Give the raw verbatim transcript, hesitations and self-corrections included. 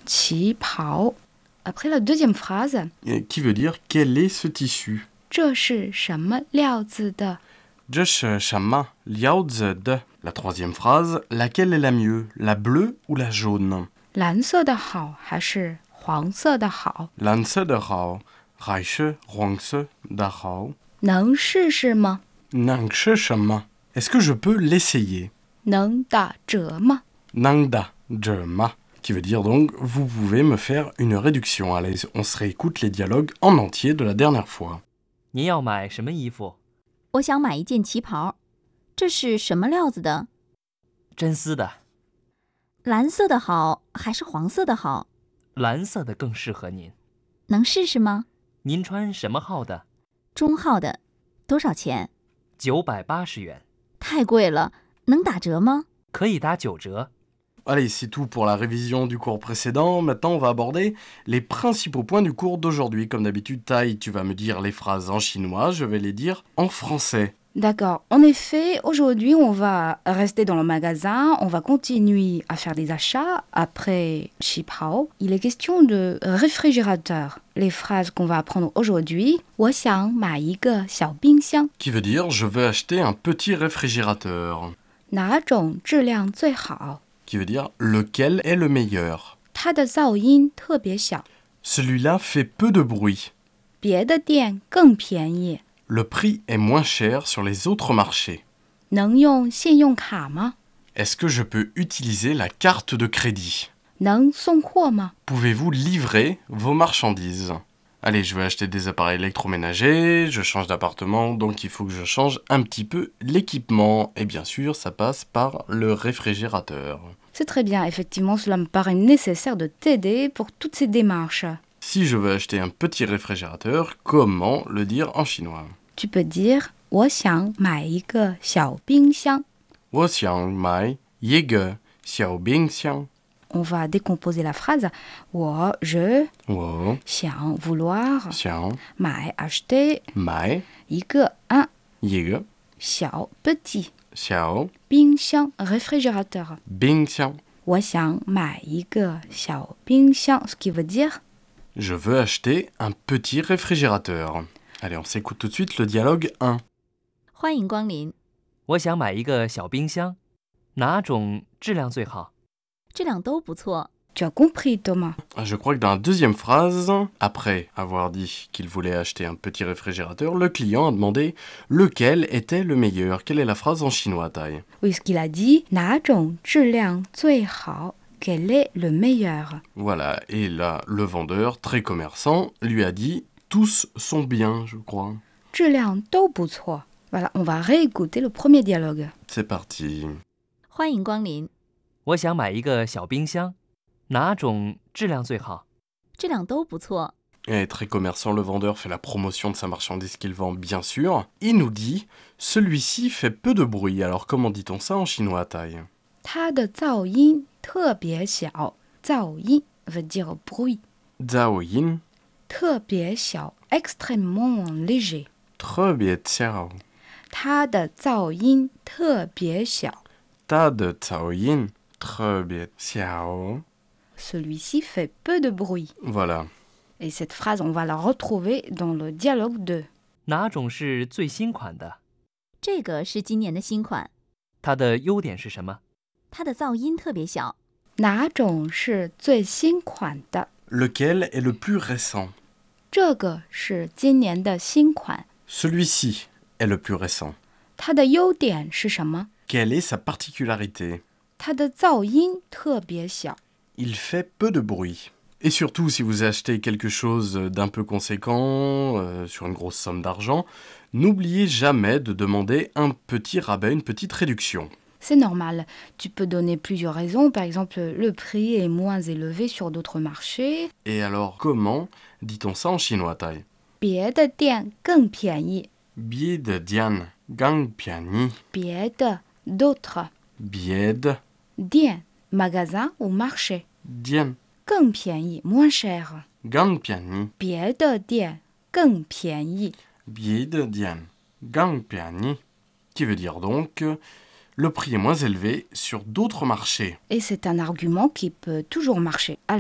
旗袍. Après la deuxième phrase, Et qui veut dire quel est ce tissu. 这是什么料子的? 这是什么料子的 La troisième phrase, laquelle est la mieux, la bleue ou la jaune? 蓝色的好还是黄色的好? 蓝色的好还是黄色的好？ 能试试吗？ 能吃什么 Est-ce que je peux l'essayer? 能打折吗？ 能打折吗 Qui veut dire donc, vous pouvez me faire une réduction. Allez, on se réécoute les dialogues en entier de la dernière fois. 您要买什么衣服？ 我想买一件旗袍，这是什么料子的？ 真丝的， 蓝色的好还是黄色的好？ 蓝色的更适合您。 能试试吗？ 您穿什么号的？ 中号的，多少钱？ 九百八十元， 太贵了，能打折吗？ 可以打九折。 Allez, c'est tout pour la révision du cours précédent. Maintenant, on va aborder les principaux points du cours d'aujourd'hui. Comme d'habitude, Tai, tu vas me dire les phrases en chinois, je vais les dire en français. D'accord. En effet, aujourd'hui, on va rester dans le magasin, on va continuer à faire des achats. Après Qipao, il est question de réfrigérateur. Les phrases qu'on va apprendre aujourd'hui, 我想买一个小冰箱. Qui veut dire, je veux acheter un petit réfrigérateur. 哪种质量最好? Qui veut dire, lequel est le meilleur. 它的噪音特别小. Celui-là fait peu de bruit. 别的店更便宜. Le prix est moins cher sur les autres marchés. 能用信用卡吗? Est-ce que je peux utiliser la carte de crédit? 能送货吗? Pouvez-vous livrer vos marchandises? Allez, je vais acheter des appareils électroménagers, je change d'appartement, donc il faut que je change un petit peu l'équipement. Et bien sûr, ça passe par le réfrigérateur. C'est très bien, effectivement, cela me paraît nécessaire de t'aider pour toutes ces démarches. Si je veux acheter un petit réfrigérateur, comment le dire en chinois? Tu peux dire 我想买一个小冰箱. 我想买一个小冰箱. On va décomposer la phrase. 我 je 我想 vouloir 想买 acheter 买一个 un 一个小 petit 小冰箱 réfrigérateur. 冰箱. 我想买一个小冰箱 ce qui veut dire Je veux acheter un petit réfrigérateur. Allez, on s'écoute tout de suite le dialogue un. 欢迎光临， 我想买一个小冰箱，哪种质量最好？ 质量都不错。 Tu as compris, Thomas. Je crois que dans la deuxième phrase, après avoir dit qu'il voulait acheter un petit réfrigérateur, le client a demandé lequel était le meilleur. Quelle est la phrase en chinois, Tai? Oui, ce qu'il a dit, 哪种质量最好? Quel est le meilleur? Voilà, et là, le vendeur, très commerçant, lui a dit tous sont bien, je crois. 质量都不错. Voilà, on va réécouter le premier dialogue. C'est parti. 欢迎光临， 我想买一个小冰箱，哪种质量最好？ 质量都不错。 Et très commerçant, le vendeur fait la promotion de sa marchandise qu'il vend, bien sûr. Il nous dit celui-ci fait peu de bruit. Alors, comment dit-on ça en chinois, Tai? 它的噪音特别小. 噪音 veut dire bruit. Zhao yin, 特别小 extrêmement léger. très bien, xiao. 它的噪音特别小. Ta de zhao yin, très bien, xiao. Celui-ci fait peu de bruit. Voilà. Et cette phrase, on va la retrouver dans le dialogue deux. 哪种是最新款的？ 这个是今年的新款， 它的优点是什么？ 它的噪音特别小。 哪种是最新款的? Lequel est le plus récent? 这个是今年的新款. Celui-ci est le plus récent. 它的优点是什么? Quelle est sa particularité? 它的噪音特别小. Il fait peu de bruit. Et surtout, si vous achetez quelque chose d'un peu conséquent, euh, sur une grosse somme d'argent, n'oubliez jamais de demander un petit rabais, une petite réduction. C'est normal. Tu peux donner plusieurs raisons. Par exemple, le prix est moins élevé sur d'autres marchés. Et alors, comment dit-on ça en chinois, Tai? 别的店更便宜. Billet de dian, gang piani. 别的 d'autres. Billet de Dien, magasin ou marché. dian, 更便宜 moins cher. gang piani. 别的店更便宜. Billet de dian, gang piani. Qui veut dire donc que le prix est moins élevé sur d'autres marchés. Et c'est un argument qui peut toujours marcher. Allez.